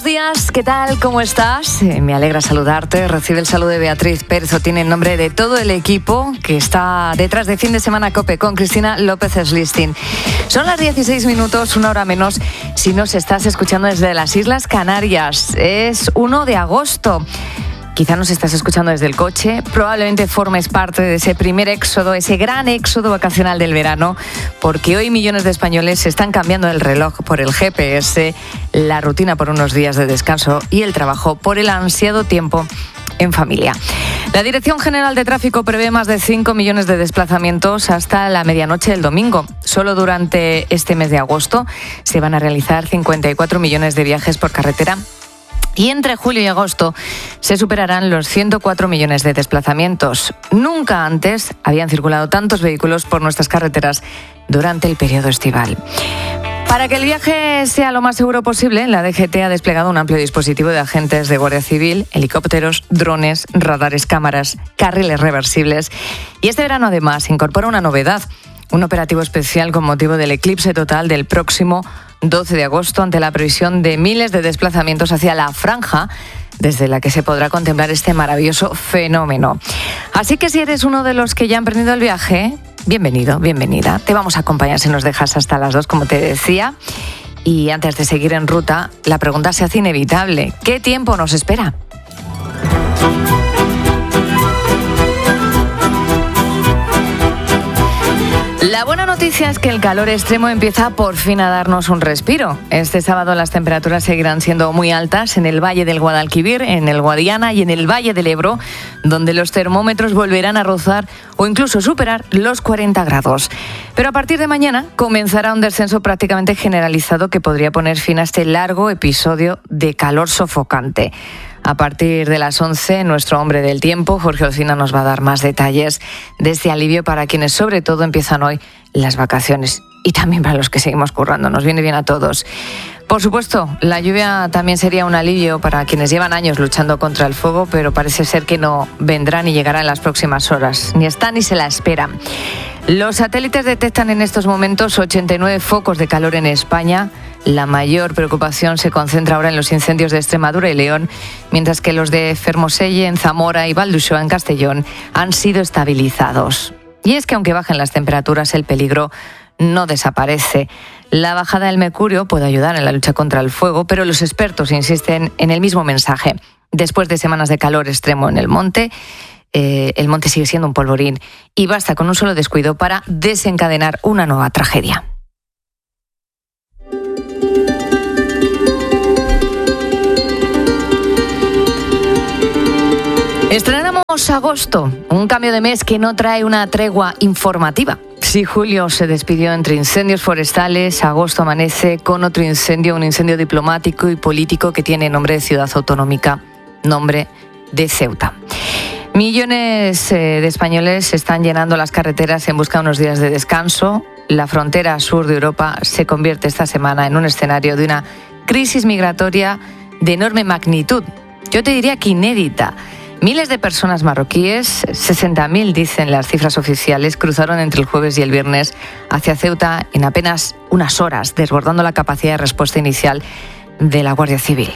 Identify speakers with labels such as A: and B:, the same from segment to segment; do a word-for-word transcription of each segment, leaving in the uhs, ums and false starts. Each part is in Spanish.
A: días, ¿qué tal? ¿Cómo estás? Eh, me alegra saludarte. Recibe el saludo de Beatriz Pérez, o tiene el nombre de todo el equipo que está detrás de Fin de Semana COPE con Cristina López Slistin. Son las dieciséis minutos, una hora menos, si nos estás escuchando desde las Islas Canarias. Es uno de agosto. Quizá nos estás escuchando desde el coche, probablemente formes parte de ese primer éxodo, ese gran éxodo vacacional del verano, porque hoy millones de españoles se están cambiando el reloj por el G P S, la rutina por unos días de descanso y el trabajo por el ansiado tiempo en familia. La Dirección General de Tráfico prevé más de cinco millones de desplazamientos hasta la medianoche del domingo. Solo durante este mes de agosto se van a realizar cincuenta y cuatro millones de viajes por carretera. Y entre julio y agosto se superarán los ciento cuatro millones de desplazamientos. Nunca antes habían circulado tantos vehículos por nuestras carreteras durante el periodo estival. Para que el viaje sea lo más seguro posible, la D G T ha desplegado un amplio dispositivo de agentes de Guardia Civil, helicópteros, drones, radares, cámaras, carriles reversibles. Y este verano además incorpora una novedad, un operativo especial con motivo del eclipse total del próximo doce de agosto, ante la previsión de miles de desplazamientos hacia la franja desde la que se podrá contemplar este maravilloso fenómeno. Así que si eres uno de los que ya han emprendido el viaje, bienvenido, bienvenida. Te vamos a acompañar si nos dejas hasta las dos, como te decía. Y antes de seguir en ruta, la pregunta se hace inevitable. ¿Qué tiempo nos espera? La buena noticia es que el calor extremo empieza por fin a darnos un respiro. Este sábado las temperaturas seguirán siendo muy altas en el Valle del Guadalquivir, en el Guadiana y en el Valle del Ebro, donde los termómetros volverán a rozar o incluso superar los cuarenta grados. Pero a partir de mañana comenzará un descenso prácticamente generalizado que podría poner fin a este largo episodio de calor sofocante. A partir de las once, nuestro hombre del tiempo, Jorge Olcina, nos va a dar más detalles de este alivio para quienes sobre todo empiezan hoy las vacaciones y también para los que seguimos currando. Nos viene bien a todos. Por supuesto, la lluvia también sería un alivio para quienes llevan años luchando contra el fuego, pero parece ser que no vendrá ni llegará en las próximas horas. Ni está ni se la espera. Los satélites detectan en estos momentos ochenta y nueve focos de calor en España. La mayor preocupación se concentra ahora en los incendios de Extremadura y León, mientras que los de Fermoselle en Zamora y Valdusó en Castellón han sido estabilizados. Y es que aunque bajen las temperaturas, el peligro no desaparece. La bajada del mercurio puede ayudar en la lucha contra el fuego, pero los expertos insisten en el mismo mensaje. Después de semanas de calor extremo en el monte, eh, el monte sigue siendo un polvorín y basta con un solo descuido para desencadenar una nueva tragedia. Estrenamos agosto, un cambio de mes que no trae una tregua informativa. Si julio se despidió entre incendios forestales, agosto amanece con otro incendio, un incendio diplomático y político que tiene nombre de ciudad autonómica, nombre de Ceuta. Millones de españoles están llenando las carreteras en busca de unos días de descanso. La frontera sur de Europa se convierte esta semana en un escenario de una crisis migratoria de enorme magnitud. Yo te diría que inédita. Miles de personas marroquíes, sesenta mil dicen las cifras oficiales, cruzaron entre el jueves y el viernes hacia Ceuta en apenas unas horas, desbordando la capacidad de respuesta inicial de la Guardia Civil.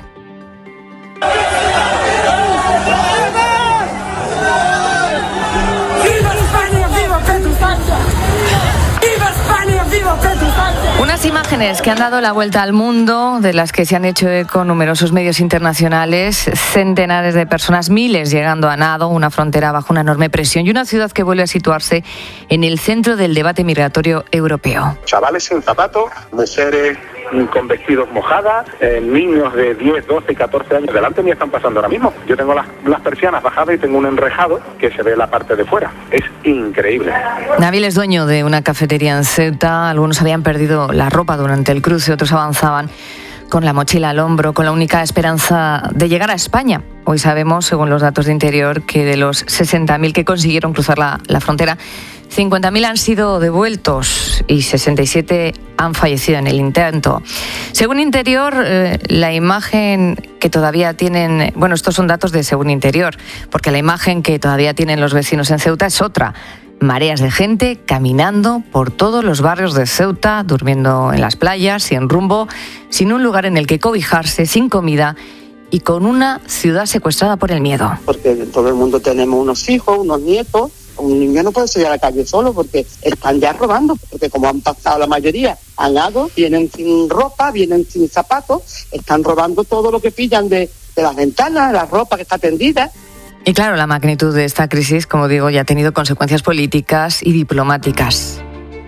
A: Unas imágenes que han dado la vuelta al mundo, de las que se han hecho eco numerosos medios internacionales, centenares de personas, miles llegando a nado, una frontera bajo una enorme presión y una ciudad que vuelve a situarse en el centro del debate migratorio europeo.
B: Chavales sin zapatos, mujeres con vestidos mojadas, eh, niños de diez, doce, catorce años delante me están pasando ahora mismo. Yo tengo las, las persianas bajadas y tengo un enrejado que se ve la parte de fuera. Es increíble.
A: Nabil es dueño de una cafetería en Ceuta. Algunos habían perdido la ropa durante el cruce, otros avanzaban con la mochila al hombro, con la única esperanza de llegar a España. Hoy sabemos, según los datos de Interior, que de los sesenta mil que consiguieron cruzar la, la frontera, cincuenta mil han sido devueltos y sesenta y siete han fallecido en el intento. Según Interior, eh, la imagen que todavía tienen... Bueno, estos son datos de Según Interior, porque la imagen que todavía tienen los vecinos en Ceuta es otra. mareas de gente caminando por todos los barrios de Ceuta, durmiendo en las playas, sin rumbo, sin un lugar en el que cobijarse, sin comida y con una ciudad secuestrada por el miedo.
C: Porque todo el mundo tenemos unos hijos, unos nietos. Un niño no puede salir a la calle solo porque están ya robando, porque como han pasado la mayoría, han dado, vienen sin ropa, vienen sin zapatos, están robando todo lo que pillan de, de las ventanas, de la ropa que está tendida.
A: Y claro, la magnitud de esta crisis, como digo, ya ha tenido consecuencias políticas y diplomáticas.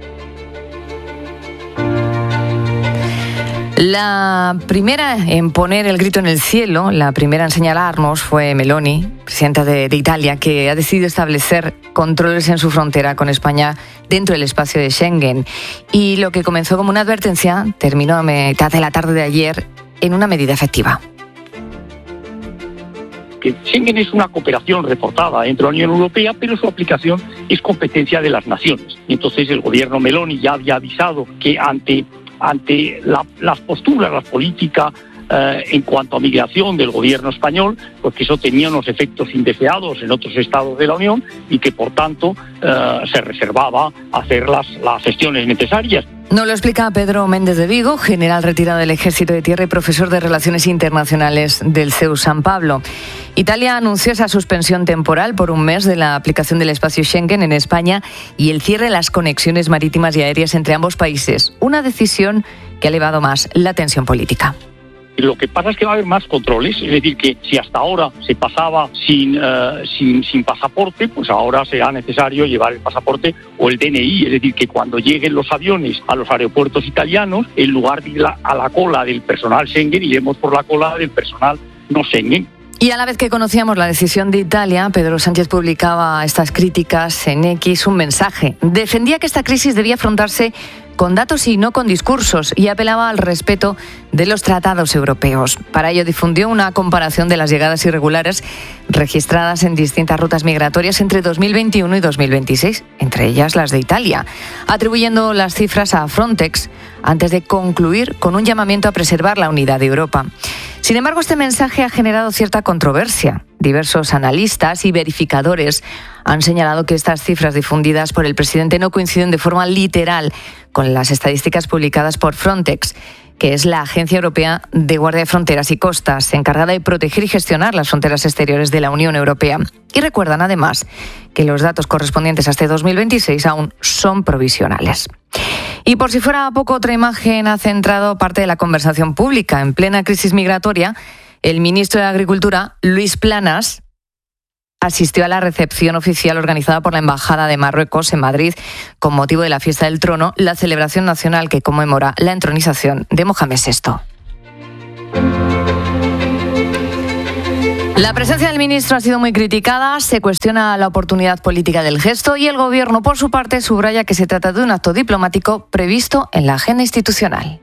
A: La primera en poner el grito en el cielo, la primera en señalarnos fue Meloni, presidenta de, de Italia, que ha decidido establecer controles en su frontera con España dentro del espacio de Schengen. Y lo que comenzó como una advertencia terminó a mitad de la tarde de ayer en una medida efectiva.
D: Que Schengen es una cooperación reforzada entre la Unión Europea, pero su aplicación es competencia de las naciones. Y entonces el gobierno Meloni ya había avisado que ante ante la, las posturas, la política eh, en cuanto a migración del gobierno español, pues que eso tenía unos efectos indeseados en otros estados de la Unión y que por tanto eh, se reservaba hacer las, las gestiones necesarias.
A: Nos lo explica Pedro Méndez de Vigo, general retirado del Ejército de Tierra y profesor de Relaciones Internacionales del C E U San Pablo. Italia anunció esa suspensión temporal por un mes de la aplicación del espacio Schengen en España y el cierre de las conexiones marítimas y aéreas entre ambos países. Una decisión que ha elevado más la tensión política.
D: Lo que pasa es que va a haber más controles, es decir, que si hasta ahora se pasaba sin, uh, sin, sin pasaporte, pues ahora será necesario llevar el pasaporte o el D N I, es decir, que cuando lleguen los aviones a los aeropuertos italianos, en lugar de ir a la cola del personal Schengen, iremos por la cola del personal no Schengen.
A: Y a la vez que conocíamos la decisión de Italia, Pedro Sánchez publicaba estas críticas en X, un mensaje. Defendía que esta crisis debía afrontarse con datos y no con discursos, y apelaba al respeto de los tratados europeos. Para ello difundió una comparación de las llegadas irregulares registradas en distintas rutas migratorias entre dos mil veintiuno y dos mil veintiséis, entre ellas las de Italia, atribuyendo las cifras a Frontex antes de concluir con un llamamiento a preservar la unidad de Europa. Sin embargo, este mensaje ha generado cierta controversia. Diversos analistas y verificadores han señalado que estas cifras difundidas por el presidente no coinciden de forma literal con las estadísticas publicadas por Frontex, que es la Agencia Europea de Guardia de Fronteras y Costas, encargada de proteger y gestionar las fronteras exteriores de la Unión Europea. Y recuerdan además que los datos correspondientes a este dos mil veintiséis aún son provisionales. Y por si fuera poco, otra imagen ha centrado parte de la conversación pública. En plena crisis migratoria, el ministro de Agricultura, Luis Planas, asistió a la recepción oficial organizada por la Embajada de Marruecos en Madrid con motivo de la Fiesta del Trono, la celebración nacional que conmemora la entronización de Mohamed sexto. La presencia del ministro ha sido muy criticada, se cuestiona la oportunidad política del gesto y el Gobierno, por su parte, subraya que se trata de un acto diplomático previsto en la agenda institucional.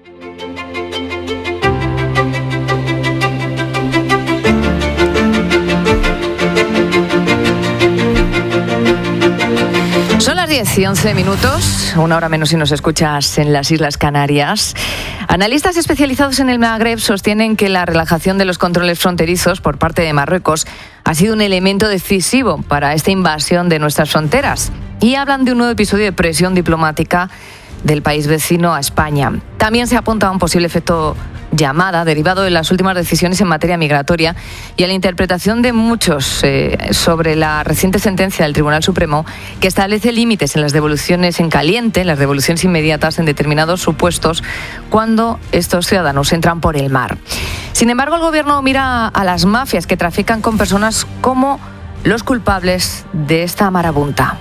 A: Son las diez y once minutos, una hora menos si nos escuchas en las Islas Canarias. Analistas especializados en el Magreb sostienen que la relajación de los controles fronterizos por parte de Marruecos ha sido un elemento decisivo para esta invasión de nuestras fronteras y hablan de un nuevo episodio de presión diplomática del país vecino a España. También se apunta a un posible efecto llamada derivado de las últimas decisiones en materia migratoria y a la interpretación de muchos eh, sobre la reciente sentencia del Tribunal Supremo que establece límites en las devoluciones en caliente, las devoluciones inmediatas en determinados supuestos cuando estos ciudadanos entran por el mar. Sin embargo, el Gobierno mira a las mafias que trafican con personas como los culpables de esta marabunta.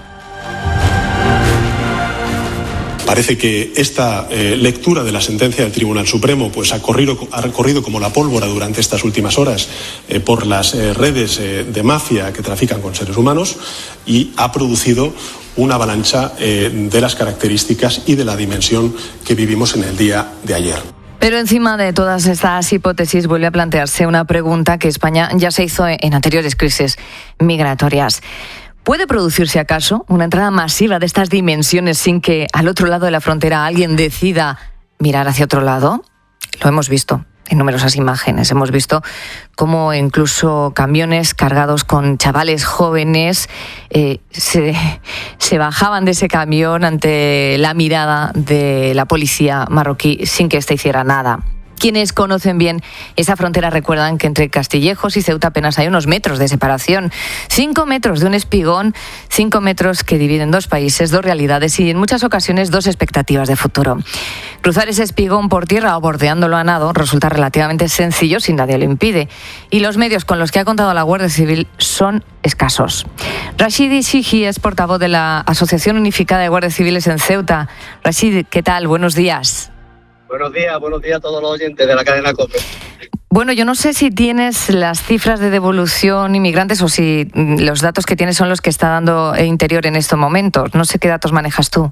E: Parece que esta eh, lectura de la sentencia del Tribunal Supremo pues, ha, corrido, ha corrido como la pólvora durante estas últimas horas eh, por las eh, redes eh, de mafia que trafican con seres humanos y ha producido una avalancha eh, de las características y de la dimensión que vivimos en el día de ayer.
A: Pero encima de todas estas hipótesis vuelve a plantearse una pregunta que España ya se hizo en anteriores crisis migratorias. ¿Puede producirse acaso una entrada masiva de estas dimensiones sin que al otro lado de la frontera alguien decida mirar hacia otro lado? Lo hemos visto. en numerosas imágenes. Hemos visto cómo incluso camiones cargados con chavales jóvenes eh, se, se bajaban de ese camión ante la mirada de la policía marroquí sin que éste hiciera nada. Quienes conocen bien esa frontera recuerdan que entre Castillejos y Ceuta apenas hay unos metros de separación. Cinco metros de un espigón, cinco metros que dividen dos países, dos realidades y en muchas ocasiones dos expectativas de futuro. Cruzar ese espigón por tierra o bordeándolo a nado resulta relativamente sencillo si nadie lo impide. Y los medios con los que ha contado la Guardia Civil son escasos. Rashidi Shiji es portavoz de la Asociación Unificada de Guardias Civiles en Ceuta. Rashid, ¿qué tal? Buenos días.
F: Buenos días, buenos días a todos los oyentes de la cadena COPE.
A: Bueno, yo no sé si tienes las cifras de devolución inmigrantes o si los datos que tienes son los que está dando Interior en estos momentos. No sé qué datos manejas tú.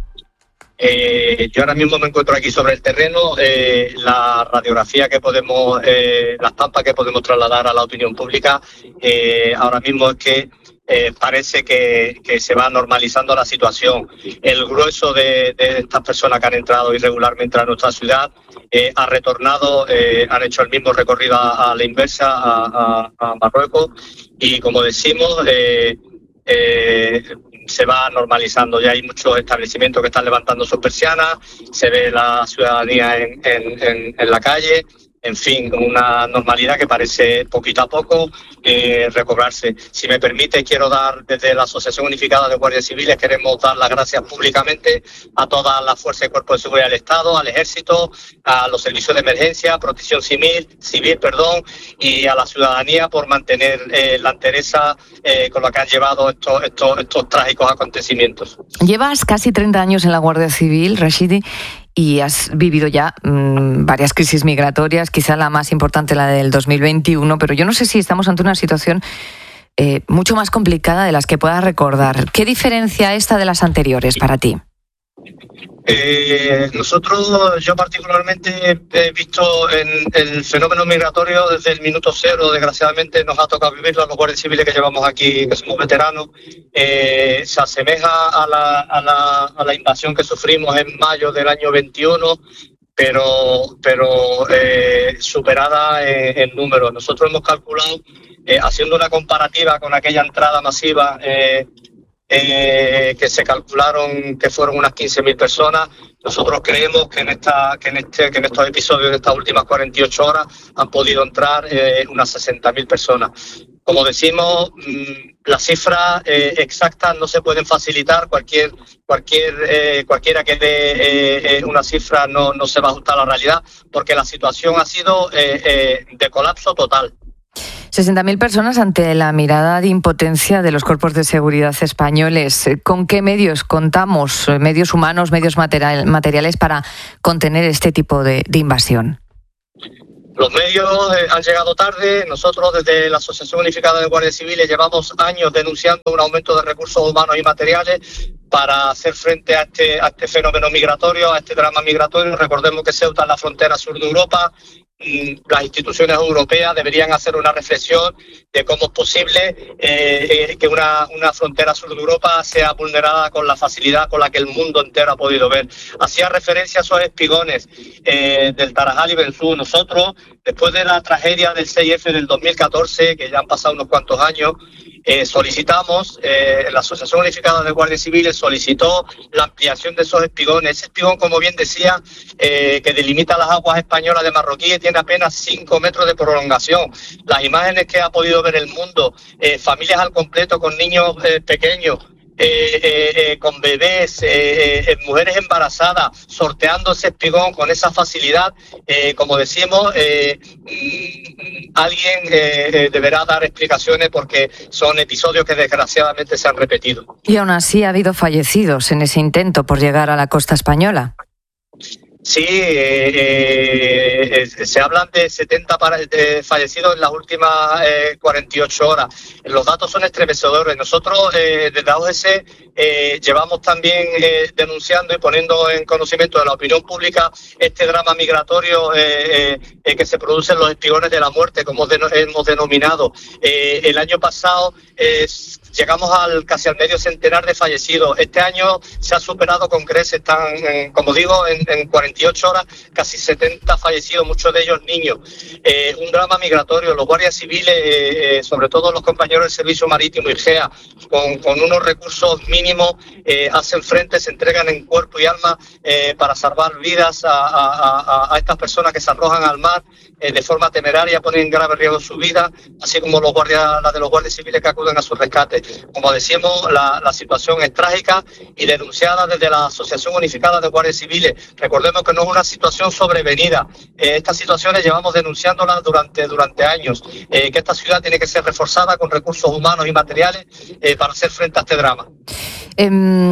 F: Eh, yo ahora mismo me encuentro aquí sobre el terreno. Eh, la radiografía que podemos, eh, la estampa que podemos trasladar a la opinión pública, eh, ahora mismo es que Eh, parece que, que se va normalizando la situación. El grueso de, de estas personas que han entrado irregularmente a nuestra ciudad eh, ha retornado, eh, han hecho el mismo recorrido a, a la inversa, a, a, a Marruecos, y como decimos, eh, eh, se va normalizando. Ya hay muchos establecimientos que están levantando sus persianas, se ve la ciudadanía en, en, en, en la calle. En fin, una normalidad que parece poquito a poco eh, recobrarse. Si me permite, quiero dar desde la Asociación Unificada de Guardias Civiles, queremos dar las gracias públicamente a todas las fuerzas y cuerpos de seguridad del Estado, al Ejército, a los servicios de emergencia, protección civil, civil, perdón, y a la ciudadanía por mantener eh, la entereza eh, con la que han llevado estos, estos, estos trágicos acontecimientos.
A: Llevas casi treinta años en la Guardia Civil, Rashidi, y has vivido ya mmm, varias crisis migratorias, quizá la más importante la del dos mil veintiuno, pero yo no sé si estamos ante una situación eh, mucho más complicada de las que puedas recordar. ¿Qué diferencia esta de las anteriores para ti?
F: Eh, nosotros, yo particularmente he visto en el fenómeno migratorio desde el minuto cero. Desgraciadamente nos ha tocado vivirlo a los guardias civiles que llevamos aquí, que somos veteranos. Eh, se asemeja a la, a, la, a la invasión que sufrimos en mayo del año veintiuno, pero, pero eh, superada en, en números. Nosotros hemos calculado, eh, haciendo una comparativa con aquella entrada masiva, eh, Eh, que se calcularon que fueron unas quince mil personas. Nosotros creemos que en esta que en este que en estos episodios de estas últimas cuarenta y ocho horas han podido entrar eh, unas sesenta mil personas. Como decimos, mmm, las cifras eh, exactas no se pueden facilitar. Cualquier cualquier eh, cualquiera que dé eh, eh, una cifra no no se va a ajustar a la realidad, porque la situación ha sido eh, eh, de colapso total.
A: sesenta mil personas ante la mirada de impotencia de los cuerpos de seguridad españoles. ¿Con qué medios contamos, medios humanos, medios material, materiales, para contener este tipo de, de invasión?
F: Los medios eh, han llegado tarde. Nosotros desde la Asociación Unificada de Guardias Civiles llevamos años denunciando un aumento de recursos humanos y materiales para hacer frente a este, a este fenómeno migratorio, a este drama migratorio. Recordemos que Ceuta es la frontera sur de Europa. Las instituciones europeas deberían hacer una reflexión de cómo es posible eh, eh, que una, una frontera sur de Europa sea vulnerada con la facilidad con la que el mundo entero ha podido ver. Hacía referencia a esos espigones eh, del Tarajal y Benzú. Nosotros, después de la tragedia del seis efe del dos mil catorce, que ya han pasado unos cuantos años, eh, solicitamos, eh, la Asociación Unificada de Guardias Civiles solicitó la ampliación de esos espigones. Ese espigón, como bien decía, eh, que delimita las aguas españolas de Marroquí, tiene apenas cinco metros de prolongación. Las imágenes que ha podido ver el mundo, eh, familias al completo con niños eh, pequeños, eh, eh, eh, con bebés, eh, eh, mujeres embarazadas, sorteando ese espigón con esa facilidad, eh, como decimos, eh, alguien eh, eh, deberá dar explicaciones porque son episodios que desgraciadamente se han repetido.
A: Y aún así ha habido fallecidos en ese intento por llegar a la costa española.
F: Sí, eh, eh, se hablan de setenta para, de fallecidos en las últimas eh, cuarenta y ocho horas. Los datos son estremecedores. Nosotros eh, desde A O G C eh, llevamos también eh, denunciando y poniendo en conocimiento de la opinión pública este drama migratorio eh, eh, que se produce en los espigones de la muerte, como de, hemos denominado. Eh, el año pasado eh, llegamos al casi al medio centenar de fallecidos. Este año se ha superado con creces, están, en, como digo, en, en cuarenta veintiocho horas, casi setenta fallecidos, muchos de ellos niños. Eh, un drama migratorio. Los guardias civiles, eh, eh, sobre todo los compañeros del Servicio Marítimo y G E A, con, con unos recursos mínimos, eh, hacen frente, se entregan en cuerpo y alma eh, para salvar vidas a, a, a, a estas personas que se arrojan al mar eh, de forma temeraria, ponen en grave riesgo su vida, así como los guardias, la de los guardias civiles que acuden a su rescate. Como decíamos, la, la situación es trágica y denunciada desde la Asociación Unificada de Guardias Civiles. Recordemos que no es una situación sobrevenida. Eh, estas situaciones llevamos denunciándolas durante, durante años, eh, que esta ciudad tiene que ser reforzada con recursos humanos y materiales eh, para hacer frente a este drama.
A: Eh,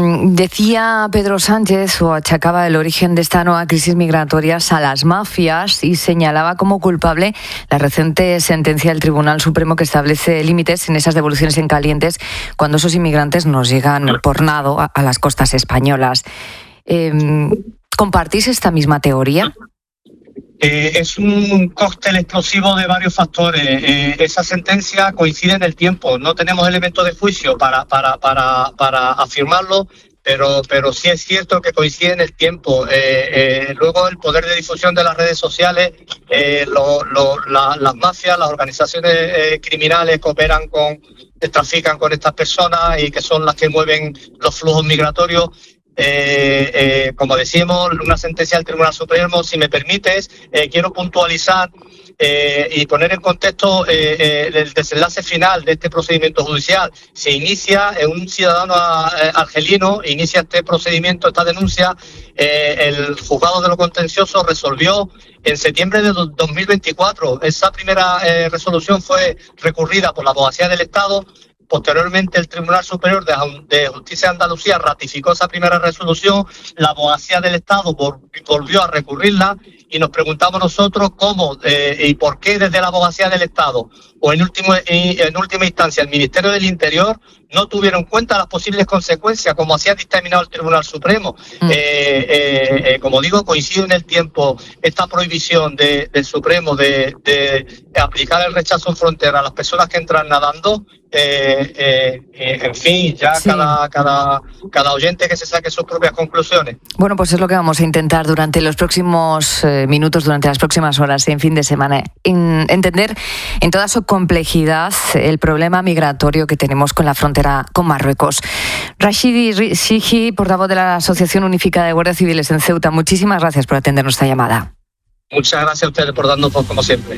A: decía Pedro Sánchez, o achacaba el origen de esta nueva crisis migratoria a las mafias y señalaba como culpable la reciente sentencia del Tribunal Supremo que establece límites en esas devoluciones en calientes cuando esos inmigrantes nos llegan por nado a, a las costas españolas. Eh, ¿Compartís esta misma teoría?
F: Eh, es un cóctel explosivo de varios factores. Eh, esa sentencia coincide en el tiempo. No tenemos elementos de juicio para, para, para, para afirmarlo, pero, pero sí es cierto que coincide en el tiempo. Eh, eh, luego el poder de difusión de las redes sociales, eh, lo, lo, la, las mafias, las organizaciones eh, criminales que operan con, que trafican con estas personas y que son las que mueven los flujos migratorios. Eh, eh, como decimos, una sentencia del Tribunal Supremo, si me permites, eh, quiero puntualizar eh, y poner en contexto eh, eh, el desenlace final de este procedimiento judicial. Se inicia, eh, un ciudadano eh, argelino inicia este procedimiento, esta denuncia, eh, el juzgado de lo contencioso resolvió en septiembre de dos mil veinticuatro. Esa primera eh, resolución fue recurrida por la Abogacía del Estado. Posteriormente, el Tribunal Superior de Justicia de Andalucía ratificó esa primera resolución. La Abogacía del Estado volvió a recurrirla y nos preguntamos nosotros cómo eh, y por qué desde la Abogacía del Estado o en, último, en última instancia el Ministerio del Interior no tuvieron en cuenta las posibles consecuencias, como así ha dictaminado el Tribunal Supremo. Mm. Eh, eh, eh, como digo, coincide en el tiempo esta prohibición de, del Supremo de, de aplicar el rechazo en frontera a las personas que entran nadando. Eh, eh, eh, en fin, ya sí. cada, cada, cada oyente que se saque sus propias conclusiones.
A: Bueno, pues es lo que vamos a intentar durante los próximos eh, minutos, durante las próximas horas, en fin de semana, en, entender en toda su complejidad el problema migratorio que tenemos con la frontera con Marruecos. Rashidi Shiji, portavoz de la Asociación Unificada de Guardias Civiles en Ceuta, muchísimas gracias por atender nuestra llamada.
F: Muchas gracias a ustedes por darnos voz, como siempre.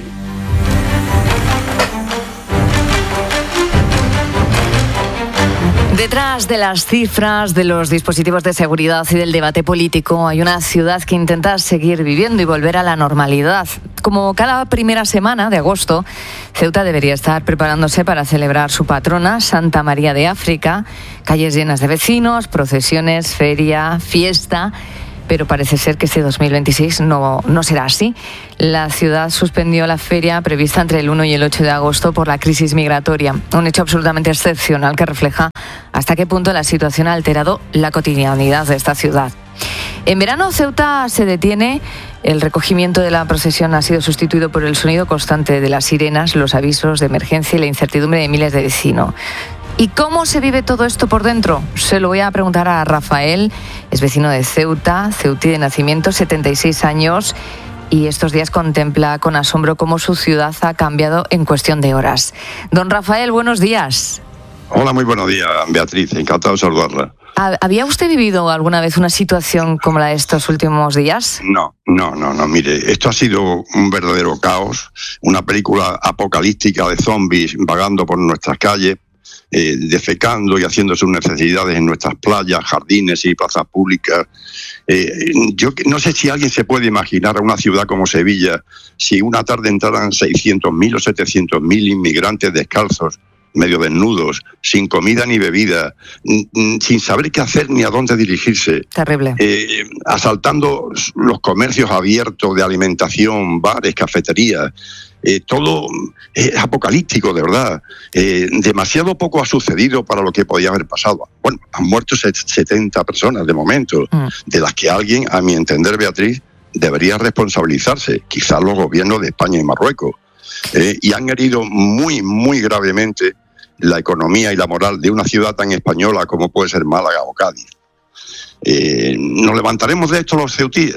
A: Detrás de las cifras, de los dispositivos de seguridad y del debate político hay una ciudad que intenta seguir viviendo y volver a la normalidad. Como cada primera semana de agosto, Ceuta debería estar preparándose para celebrar su patrona, Santa María de África. Calles llenas de vecinos, procesiones, feria, fiesta. Pero parece ser que este dos mil veintiséis no, no será así. La ciudad suspendió la feria prevista entre el uno y el ocho de agosto por la crisis migratoria. Un hecho absolutamente excepcional que refleja hasta qué punto la situación ha alterado la cotidianidad de esta ciudad. En verano, Ceuta se detiene. El recogimiento de la procesión ha sido sustituido por el sonido constante de las sirenas, los avisos de emergencia y la incertidumbre de miles de vecinos. ¿Y cómo se vive todo esto por dentro? Se lo voy a preguntar a Rafael, es vecino de Ceuta, ceutí de nacimiento, setenta y seis años, y estos días contempla con asombro cómo su ciudad ha cambiado en cuestión de horas. Don Rafael, buenos días.
G: Hola, muy buenos días, Beatriz, encantado de saludarla.
A: ¿Había usted vivido alguna vez una situación como la de estos últimos días?
G: No, no, no, no. Mire, esto ha sido un verdadero caos, una película apocalíptica de zombies vagando por nuestras calles, eh, defecando y haciendo sus necesidades en nuestras playas, jardines y plazas públicas. Eh, yo no sé si alguien se puede imaginar a una ciudad como Sevilla si una tarde entraran seiscientos mil o setecientos mil inmigrantes descalzos, medio desnudos, sin comida ni bebida, sin saber qué hacer ni a dónde dirigirse.
A: Terrible.
G: Eh, asaltando los comercios abiertos de alimentación, bares, cafeterías. Eh, todo es apocalíptico, de verdad. Eh, demasiado poco ha sucedido para lo que podía haber pasado. Bueno, han muerto setenta personas de momento, mm. de las que alguien, a mi entender, Beatriz, debería responsabilizarse, quizás los gobiernos de España y Marruecos. Eh, y han herido muy, muy gravemente la economía y la moral de una ciudad tan española como puede ser Málaga o Cádiz. Eh, ¿Nos levantaremos de esto los ceutíes?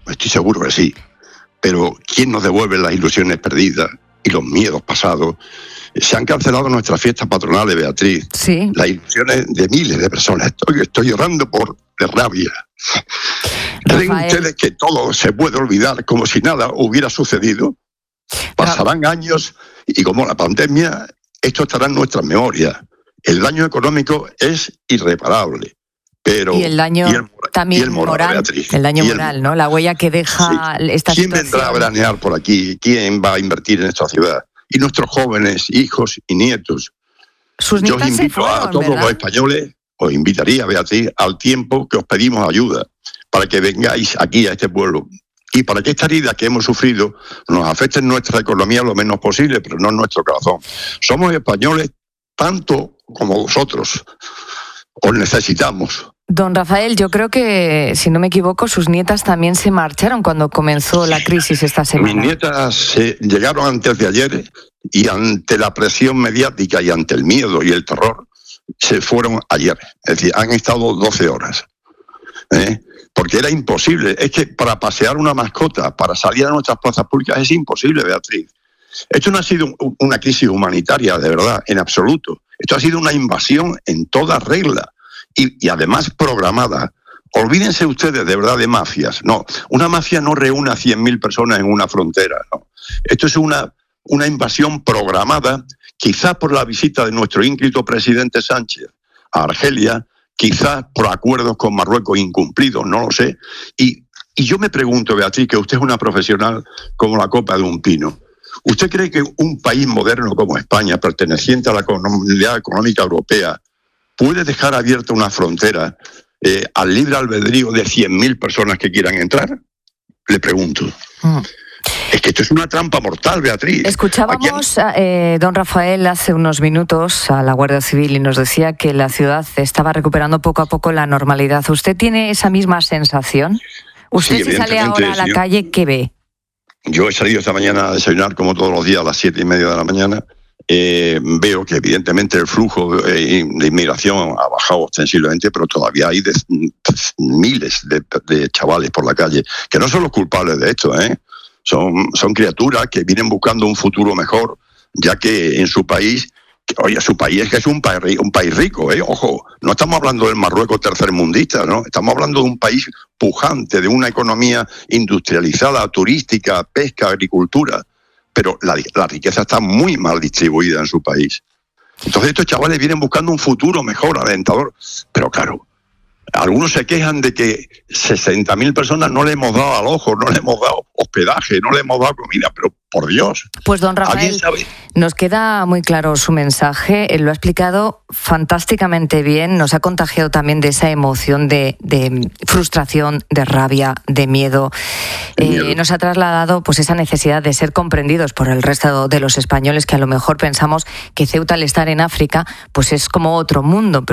G: estoy seguro que sí. Pero ¿quién nos devuelve las ilusiones perdidas y los miedos pasados? Se han cancelado nuestras fiestas patronales, Beatriz.
A: Sí.
G: Las ilusiones de miles de personas. Estoy, estoy llorando por de rabia. ¿Creen ustedes que todo se puede olvidar como si nada hubiera sucedido? Pasarán años y como la pandemia, esto estará en nuestras memorias. El daño económico es irreparable. Pero,
A: y el daño
G: y el,
A: también
G: y el moral,
A: moral,
G: Beatriz,
A: el daño
G: el,
A: moral, ¿no? La huella que deja
G: sí.
A: esta
G: ¿Quién
A: situación?
G: vendrá a veranear por aquí? ¿Quién va a invertir en esta ciudad? Y nuestros jóvenes, hijos y nietos.
A: Sus
G: Yo os
A: nietas se
G: invito
A: fueron,
G: a todos
A: ¿verdad?
G: los españoles, os invitaría, Beatriz, al tiempo que os pedimos ayuda, para que vengáis aquí a este pueblo. Y para que esta herida que hemos sufrido nos afecte en nuestra economía lo menos posible, pero no en nuestro corazón. Somos españoles tanto como vosotros. Os necesitamos.
A: Don Rafael, yo creo que, si no me equivoco, sus nietas también se marcharon cuando comenzó la crisis esta semana.
G: Mis nietas eh, llegaron antes de ayer y ante la presión mediática y ante el miedo y el terror se fueron ayer. Es decir, han estado doce horas. ¿eh? Porque era imposible. Es que para pasear una mascota, para salir a nuestras plazas públicas es imposible, Beatriz. Esto no ha sido una crisis humanitaria, de verdad, en absoluto. Esto ha sido una invasión en toda regla. Y, y además programada. Olvídense ustedes de verdad de mafias. No, una mafia no reúne a cien mil personas en una frontera. No. Esto es una, una invasión programada, quizás por la visita de nuestro ínclito presidente Sánchez a Argelia, quizás por acuerdos con Marruecos incumplidos, no lo sé. Y, y yo me pregunto, Beatriz, que usted es una profesional como la copa de un pino. ¿Usted cree que un país moderno como España, perteneciente a la Comunidad Económica Europea, puede dejar abierta una frontera eh, al libre albedrío de cien mil personas que quieran entrar? Le pregunto. Mm. Es que esto es una trampa mortal, Beatriz.
A: Escuchábamos, a, eh, don Rafael, hace unos minutos a la Guardia Civil y nos decía que la ciudad estaba recuperando poco a poco la normalidad. ¿Usted tiene esa misma sensación? ¿Usted
G: sí,
A: si sale ahora a la
G: yo,
A: calle, qué ve?
G: Yo he salido esta mañana a desayunar como todos los días a las siete y media de la mañana. Eh, veo que evidentemente el flujo de, de inmigración ha bajado ostensiblemente, pero todavía hay de, de, miles de, de chavales por la calle, que no son los culpables de esto, ¿eh? son, son criaturas que vienen buscando un futuro mejor, ya que en su país, que, oye, su país es que es un país, un país rico, ¿eh? Ojo, no estamos hablando del Marruecos tercermundista, ¿no? Estamos hablando de un país pujante, de una economía industrializada, turística, pesca, agricultura. Pero la, la riqueza está muy mal distribuida en su país. Entonces estos chavales vienen buscando un futuro mejor, alentador. Pero claro, algunos se quejan de que sesenta mil personas no le hemos dado alojo, no le hemos dado hospedaje, no le hemos dado comida, pero por Dios.
A: Pues don Rafael, nos queda muy claro su mensaje, él lo ha explicado fantásticamente bien, nos ha contagiado también de esa emoción de, de frustración, de rabia, de miedo. Eh, nos ha trasladado pues esa necesidad de ser comprendidos por el resto de los españoles, que a lo mejor pensamos que Ceuta, al estar en África, pues es como otro mundo.